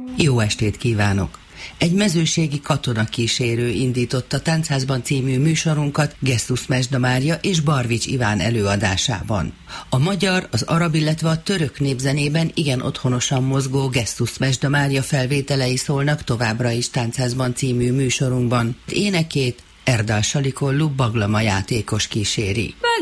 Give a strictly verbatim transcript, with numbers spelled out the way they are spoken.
Jó estét kívánok! Egy mezőségi katonakísérő indította Táncázban című műsorunkat Gesztus Mesda Mária és Barvics Iván előadásában. A magyar, az arab, illetve a török népzenében igen otthonosan mozgó Gesztus Mesda Mária felvételei szólnak továbbra is Táncázban című műsorunkban. Énekét Erdal Salikollu Baglama játékos kíséri.